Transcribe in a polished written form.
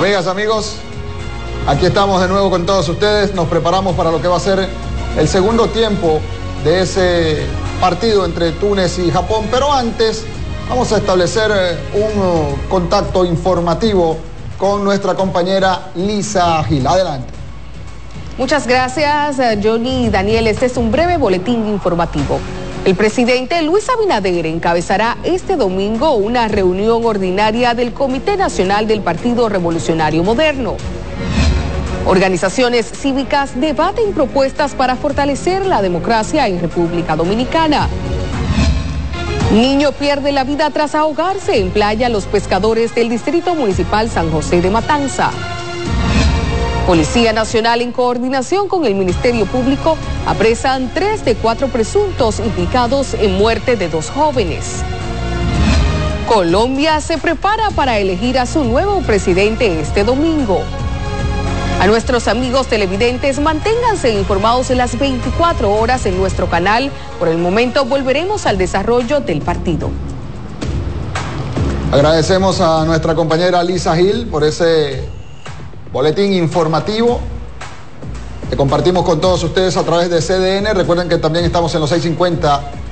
Amigas, amigos, aquí estamos de nuevo con todos ustedes. Nos preparamos para lo que va a ser el segundo tiempo de ese partido entre Túnez y Japón. Pero antes vamos a establecer un contacto informativo con nuestra compañera Lisa Gil. Adelante. Muchas gracias, Johnny y Daniel. Este es un breve boletín informativo. El presidente Luis Abinader encabezará este domingo una reunión ordinaria del Comité Nacional del Partido Revolucionario Moderno. Organizaciones cívicas debaten propuestas para fortalecer la democracia en República Dominicana. Niño pierde la vida tras ahogarse en playa Los Pescadores del Distrito Municipal San José de Matanza. Policía Nacional, en coordinación con el Ministerio Público, apresan 3 de 4 presuntos implicados en muerte de 2 jóvenes. Colombia se prepara para elegir a su nuevo presidente este domingo. A nuestros amigos televidentes, manténganse informados en las 24 horas en nuestro canal. Por el momento volveremos al desarrollo del partido. Agradecemos a nuestra compañera Lisa Gil por ese boletín informativo que compartimos con todos ustedes a través de CDN. Recuerden que también estamos en los 650